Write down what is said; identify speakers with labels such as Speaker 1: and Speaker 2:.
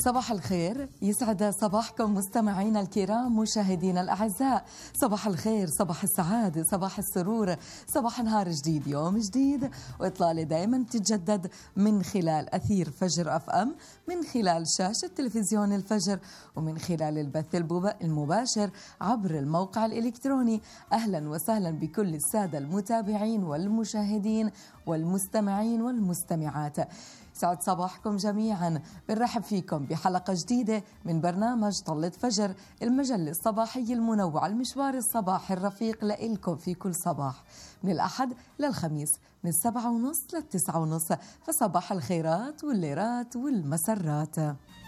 Speaker 1: صباح الخير، يسعد صباحكم مستمعينا الكرام مشاهدينا الأعزاء. صباح الخير، صباح السعادة، صباح السرور، صباح نهار جديد، يوم جديد، وإطلالة دائما تتجدد من خلال أثير فجر FM، من خلال شاشة تلفزيون الفجر، ومن خلال البث المباشر عبر الموقع الإلكتروني. أهلا وسهلا بكل السادة المتابعين والمشاهدين والمستمعين والمستمعات. سعد صباحكم جميعا، بنرحب فيكم بحلقة جديدة من برنامج طلة فجر، المجلة الصباحية المنوعة، المشوار الصباحي الرفيق لإلكم في كل صباح من الأحد للخميس من 7:30 ل9:30. فصباح الخيرات والليرات والمسرات.